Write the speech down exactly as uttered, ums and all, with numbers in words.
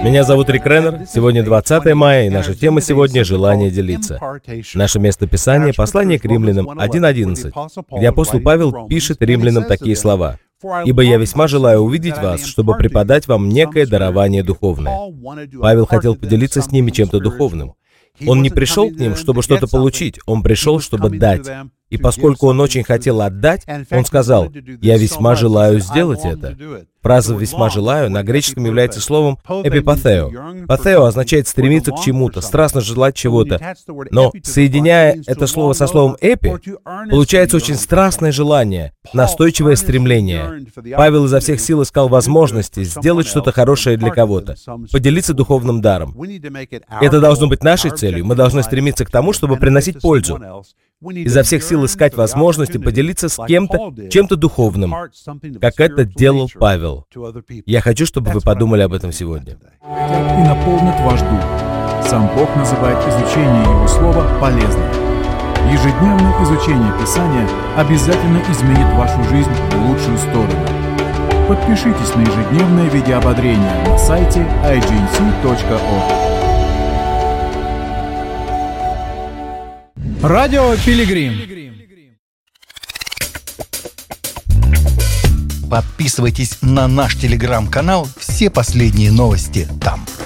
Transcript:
Меня зовут Рик Реннер. Сегодня двадцатое мая, и наша тема сегодня — желание делиться. Наше местописание — послание к Римлянам один одиннадцать, где апостол Павел пишет Римлянам такие слова: «Ибо я весьма желаю увидеть вас, чтобы преподать вам некое дарование духовное». Павел хотел поделиться с ними чем-то духовным. Он не пришел к ним, чтобы что-то получить, он пришел, чтобы дать. И поскольку он очень хотел отдать, он сказал: «Я весьма желаю сделать это». Фраза «весьма желаю» на греческом является словом «эпипатео». «Патео» означает стремиться к чему-то, страстно желать чего-то. Но, соединяя это слово со словом «эпи», получается очень страстное желание, настойчивое стремление. Павел изо всех сил искал возможности сделать что-то хорошее для кого-то, поделиться духовным даром. Это должно быть нашей целью. Мы должны стремиться к тому, чтобы приносить пользу. Изо всех сил искать возможности поделиться с кем-то чем-то духовным, как это делал Павел. Я хочу, чтобы вы подумали об этом сегодня. И наполнит ваш дух. Сам Бог называет изучение Его Слова полезным. Ежедневное изучение Писания обязательно изменит вашу жизнь в лучшую сторону. Подпишитесь на ежедневное видеоободрение на сайте ай джи эн си точка орг. Радио Пилигрим. Подписывайтесь на наш телеграм-канал, все последние новости там.